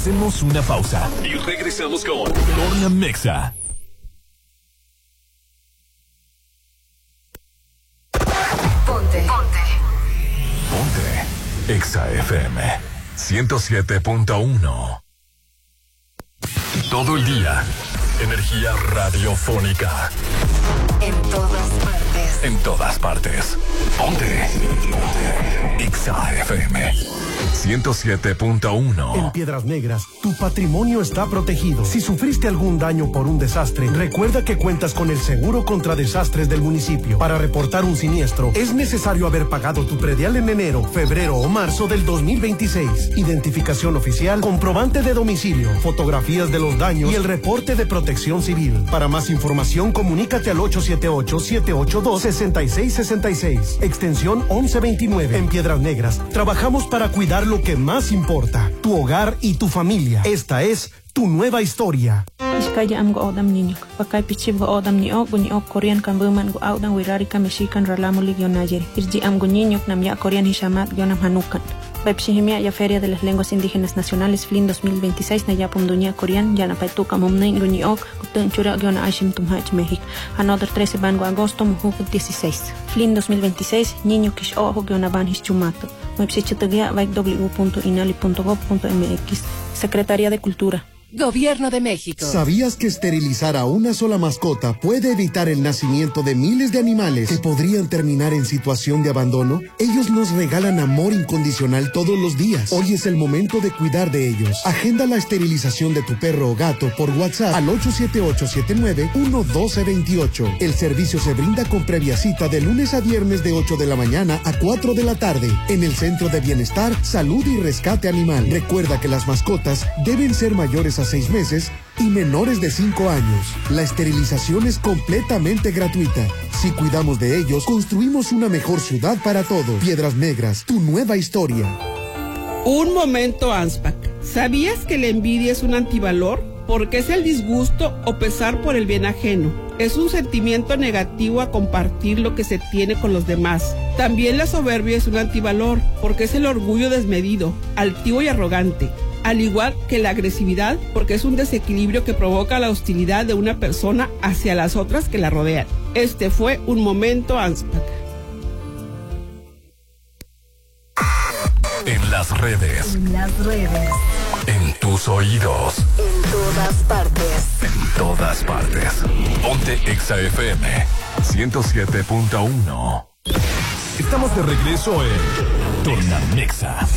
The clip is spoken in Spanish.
Hacemos una pausa y regresamos con Tornamexa. Ponte. Exa FM 107.1. Todo el día. Energía radiofónica. En todas partes. En todas partes. Ponte. Exa FM 107.1. En Piedras Negras, tu patrimonio está protegido. Si sufriste algún daño por un desastre, recuerda que cuentas con el seguro contra desastres del municipio. Para reportar un siniestro, es necesario haber pagado tu predial en enero, febrero o marzo del 2026. Identificación oficial, comprobante de domicilio, fotografías de los daños y el reporte de protección civil. Para más información, comunícate al 878-782-6666, extensión 1129. En Piedras Negras, trabajamos para cuidar lo que más importa, tu hogar y tu familia. Esta es tu nueva historia. Iskaya am go odam niño. Pakay pichib go odam ni o Korean kan buman go odam wirari ka Mexican ralamo ligionayer. Irji am go niño nam ya Korean hishamat gionam hanukan. Pepsihimia ya Feria de las Lenguas Indígenas Nacionales FLIN 2026 na yapum dunia Korean ya na paituka mumnain go niok kutun chura giona ashim tumhach México. Another 13 ban go agosto muhu 16. FLIN 2026 niño kish ojo giona ban hischumato. Website www.inali.gov.mx. Secretaría de Cultura. Gobierno de México. ¿Sabías que esterilizar a una sola mascota puede evitar el nacimiento de miles de animales que podrían terminar en situación de abandono? Ellos nos regalan amor incondicional todos los días. Hoy es el momento de cuidar de ellos. Agenda la esterilización de tu perro o gato por WhatsApp al 878-79-11228. El servicio se brinda con previa cita de lunes a viernes de 8 de la mañana a 4 de la tarde en el Centro de Bienestar, Salud y Rescate Animal. Recuerda que las mascotas deben ser mayores a 6 meses y menores de 5 años. La esterilización es completamente gratuita. Si cuidamos de ellos, construimos una mejor ciudad para todos. Piedras Negras, tu nueva historia. Un momento, Anspac. ¿Sabías que la envidia es un antivalor? Porque es el disgusto o pesar por el bien ajeno. Es un sentimiento negativo a compartir lo que se tiene con los demás. También la soberbia es un antivalor, porque es el orgullo desmedido, altivo y arrogante. Al igual que la agresividad, porque es un desequilibrio que provoca la hostilidad de una persona hacia las otras que la rodean. Este fue un momento Anspac. En las redes. En tus oídos. En todas partes. En todas partes. Ponte Exa FM 107.1. Estamos de regreso en Tornamexa.